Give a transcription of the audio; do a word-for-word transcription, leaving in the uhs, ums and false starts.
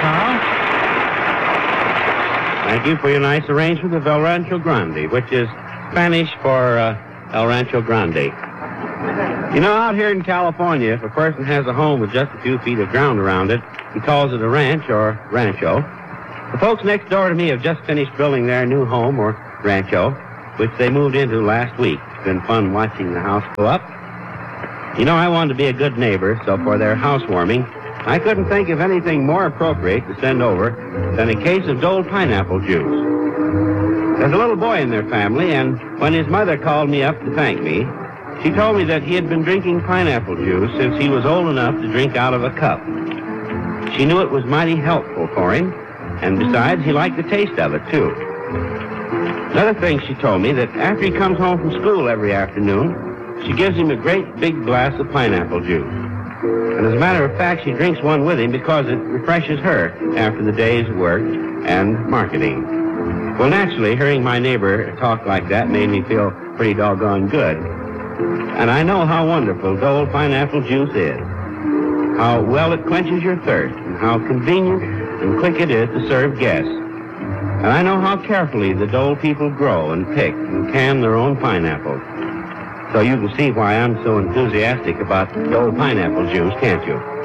Carl. Thank you for your nice arrangement of El Rancho Grande, which is Spanish for uh, El Rancho Grande. You know, out here in California, if a person has a home with just a few feet of ground around it, he calls it a ranch or rancho. The folks next door to me have just finished building their new home or rancho, which they moved into last week. It's been fun watching the house go up. You know, I wanted to be a good neighbor, so for their housewarming, I couldn't think of anything more appropriate to send over than a case of Dole pineapple juice. There's a little boy in their family, and when his mother called me up to thank me, she told me that he had been drinking pineapple juice since he was old enough to drink out of a cup. She knew it was mighty helpful for him, and besides, he liked the taste of it, too. Another thing she told me, that after he comes home from school every afternoon, she gives him a great big glass of pineapple juice. And as a matter of fact, she drinks one with him because it refreshes her after the day's work and marketing. Well, naturally, hearing my neighbor talk like that made me feel pretty doggone good. And I know how wonderful Dole pineapple juice is, how well it quenches your thirst, and how convenient and quick it is to serve guests. And I know how carefully the Dole people grow and pick and can their own pineapples. So you can see why I'm so enthusiastic about Dole pineapple juice, can't you?